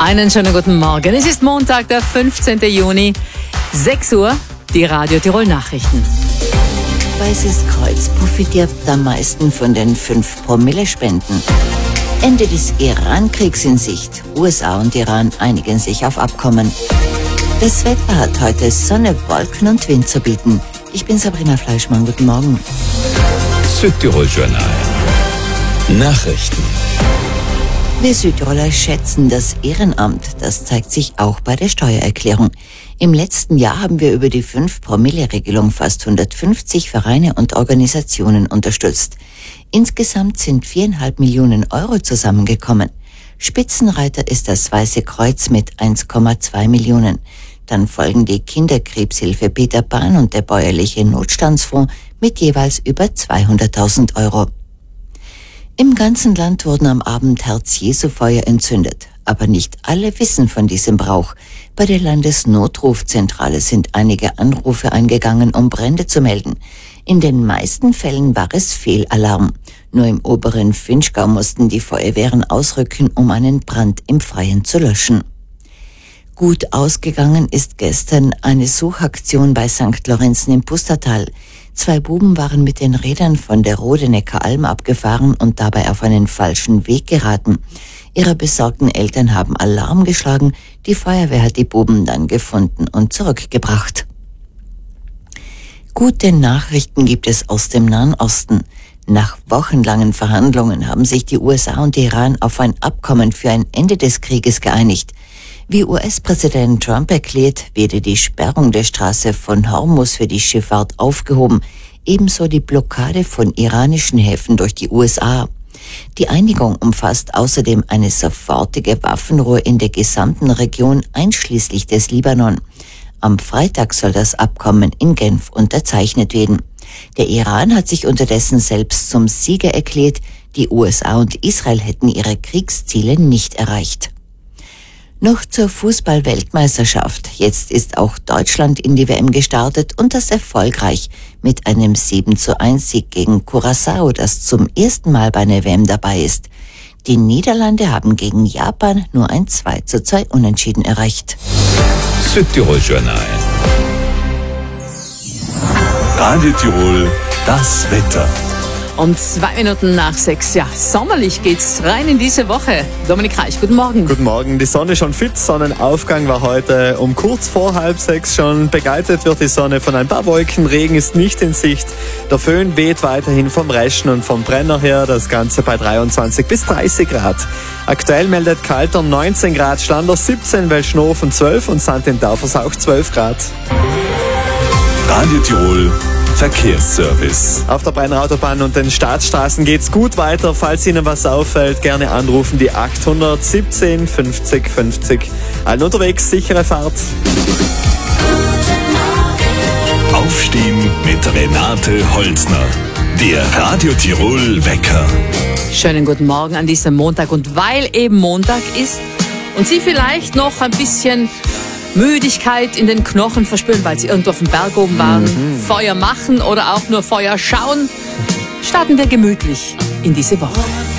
Einen schönen guten Morgen. Es ist Montag, der 15. Juni, 6 Uhr, die Radio Tirol Nachrichten. Weißes Kreuz profitiert am meisten von den 5-Promille-Spenden. Ende des Iran-Kriegs in Sicht. USA und Iran einigen sich auf Abkommen. Das Wetter hat heute Sonne, Wolken und Wind zu bieten. Ich bin Sabrina Fleischmann. Guten Morgen. Südtirol Journal. Nachrichten. Wir Südtiroler schätzen das Ehrenamt. Das zeigt sich auch bei der Steuererklärung. Im letzten Jahr haben wir über die 5-Promille-Regelung fast 150 Vereine und Organisationen unterstützt. Insgesamt sind 4,5 Millionen Euro zusammengekommen. Spitzenreiter ist das Weiße Kreuz mit 1,2 Millionen. Dann folgen die Kinderkrebshilfe Peter Pan und der bäuerliche Notstandsfonds mit jeweils über 200.000 Euro. Im ganzen Land wurden am Abend Herz-Jesu-Feuer entzündet. Aber nicht alle wissen von diesem Brauch. Bei der Landesnotrufzentrale sind einige Anrufe eingegangen, um Brände zu melden. In den meisten Fällen war es Fehlalarm. Nur im oberen Vinschgau mussten die Feuerwehren ausrücken, um einen Brand im Freien zu löschen. Gut ausgegangen ist gestern eine Suchaktion bei St. Lorenzen im Pustertal. 2 Buben waren mit den Rädern von der Rodenecker Alm abgefahren und dabei auf einen falschen Weg geraten. Ihre besorgten Eltern haben Alarm geschlagen, die Feuerwehr hat die Buben dann gefunden und zurückgebracht. Gute Nachrichten gibt es aus dem Nahen Osten. Nach wochenlangen Verhandlungen haben sich die USA und Iran auf ein Abkommen für ein Ende des Krieges geeinigt. Wie US-Präsident Trump erklärt, werde die Sperrung der Straße von Hormuz für die Schifffahrt aufgehoben, ebenso die Blockade von iranischen Häfen durch die USA. Die Einigung umfasst außerdem eine sofortige Waffenruhe in der gesamten Region, einschließlich des Libanon. Am Freitag soll das Abkommen in Genf unterzeichnet werden. Der Iran hat sich unterdessen selbst zum Sieger erklärt. Die USA und Israel hätten ihre Kriegsziele nicht erreicht. Noch zur Fußball-Weltmeisterschaft. Jetzt ist auch Deutschland in die WM gestartet und das erfolgreich mit einem 7:1 gegen Curaçao, das zum ersten Mal bei einer WM dabei ist. Die Niederlande haben gegen Japan nur ein 2:2 Unentschieden erreicht. Südtirol Journal. Radio Tirol, das Wetter. Um 2 Minuten nach 6, ja, sommerlich geht's rein in diese Woche. Dominik Reich, guten Morgen. Guten Morgen, die Sonne schon fit, Sonnenaufgang war heute um kurz vor 5:30 schon. Begleitet wird die Sonne von ein paar Wolken, Regen ist nicht in Sicht. Der Föhn weht weiterhin vom Reschen und vom Brenner her, das Ganze bei 23 bis 30 Grad. Aktuell meldet Kalter 19 Grad, Schlander 17, Welschnofen 12 und St. in Daufers auch 12 Grad. Radio Tirol Verkehrsservice. Auf der Brenner Autobahn und den Staatsstraßen geht's gut weiter. Falls Ihnen was auffällt, gerne anrufen die 817 50 50. Allen unterwegs, sichere Fahrt. Aufstehen mit Renate Holzner. Der Radio Tirol Wecker. Schönen guten Morgen an diesem Montag. Und weil eben Montag ist und Sie vielleicht noch ein bisschen Müdigkeit in den Knochen verspüren, weil Sie irgendwo auf dem Berg oben waren, Feuer machen oder auch nur Feuer schauen, starten wir gemütlich in diese Woche.